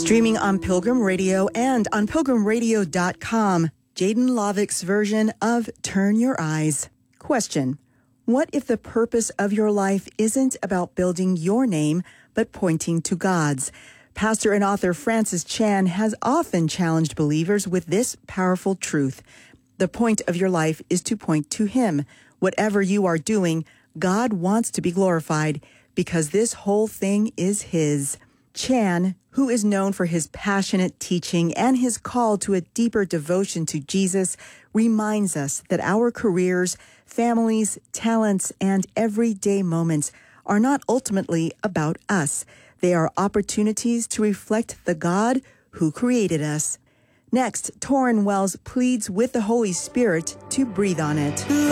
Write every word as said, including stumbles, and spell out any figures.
Streaming on Pilgrim Radio and on pilgrim radio dot com, Jaden Lovick's version of Turn Your Eyes. Question: what if the purpose of your life isn't about building your name, but pointing to God's? Pastor and author Francis Chan has often challenged believers with this powerful truth. The point of your life is to point to Him. Whatever you are doing, God wants to be glorified because this whole thing is His. Chan, who is known for his passionate teaching and his call to a deeper devotion to Jesus, reminds us that our careers, families, talents, and everyday moments are not ultimately about us. They are opportunities to reflect the God who created us. Next, Tauren Wells pleads with the Holy Spirit to breathe on it.